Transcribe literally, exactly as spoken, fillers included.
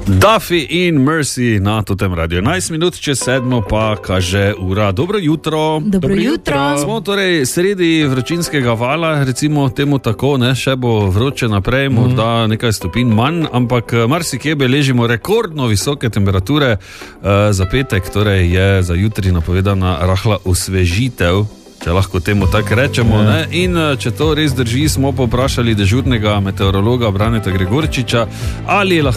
Duffy in Mercy na tem radiju. enajst minut čez sedmo pa kaže ura. Dobro jutro. Dobro, Dobro jutro. jutro. Smo torej sredi vročinskega vala, recimo temu tako, ne, še bo vroče naprej, morda mm. nekaj stopinj manj, ampak marsikje beležimo rekordno visoke temperature. Uh, za petek torej je za jutri napovedana rahla osvežitev, če lahko temu tako rečemo. Ne? In če to res drži, smo poprašali dežurnega meteorologa Braneta Gregorčiča, ali lahko